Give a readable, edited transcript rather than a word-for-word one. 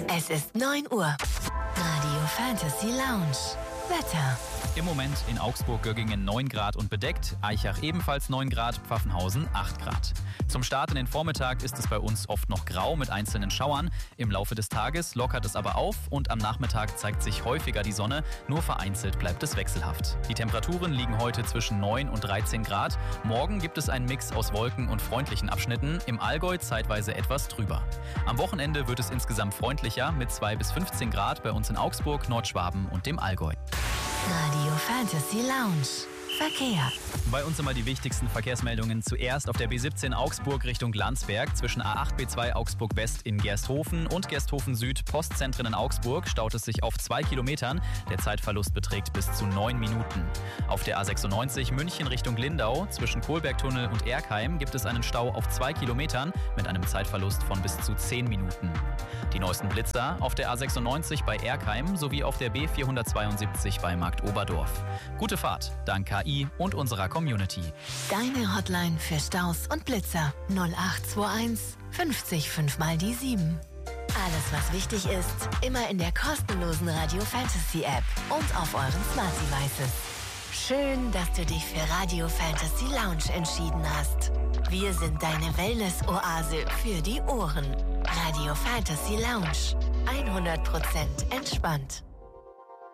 Es ist 9 Uhr. Radio Fantasy Lounge. Wetter. Im Moment in Augsburg-Göggingen 9 Grad und bedeckt, Aichach ebenfalls 9 Grad, Pfaffenhausen 8 Grad. Zum Start in den Vormittag ist es bei uns oft noch grau mit einzelnen Schauern. Im Laufe des Tages lockert es aber auf und am Nachmittag zeigt sich häufiger die Sonne, nur vereinzelt bleibt es wechselhaft. Die Temperaturen liegen heute zwischen 9 und 13 Grad. Morgen gibt es einen Mix aus Wolken und freundlichen Abschnitten, im Allgäu zeitweise etwas trüber. Am Wochenende wird es insgesamt freundlicher mit 2 bis 15 Grad bei uns in Augsburg, Nordschwaben und dem Allgäu. Radio Fantasy Lounge. Verkehr. Bei uns immer die wichtigsten Verkehrsmeldungen. Zuerst auf der B17 Augsburg Richtung Landsberg. Zwischen A8, B2 Augsburg West in Gersthofen und Gersthofen Süd Postzentren in Augsburg staut es sich auf 2 Kilometern. Der Zeitverlust beträgt bis zu 9 Minuten. Auf der A96 München Richtung Lindau. Zwischen Kohlbergtunnel und Erkheim gibt es einen Stau auf 2 Kilometern mit einem Zeitverlust von bis zu 10 Minuten. Die neuesten Blitzer auf der A96 bei Erkheim sowie auf der B472 bei Markt Oberdorf. Gute Fahrt, dank KI und unserer Community. Deine Hotline für Staus und Blitzer 0821 50 5 mal die 7. Alles, was wichtig ist, immer in der kostenlosen Radio Fantasy App und auf euren Smart Devices. Schön, dass du dich für Radio Fantasy Lounge entschieden hast. Wir sind deine Wellness-Oase für die Ohren. Radio Fantasy Lounge. 100% entspannt.